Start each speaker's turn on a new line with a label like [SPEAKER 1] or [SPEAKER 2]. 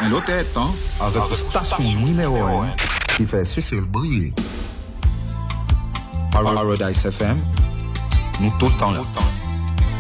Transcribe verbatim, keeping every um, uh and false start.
[SPEAKER 1] mais l'autre temps, avec la station numéro un qui fait Cécile briller. Paradise F M, nous tout le temps là.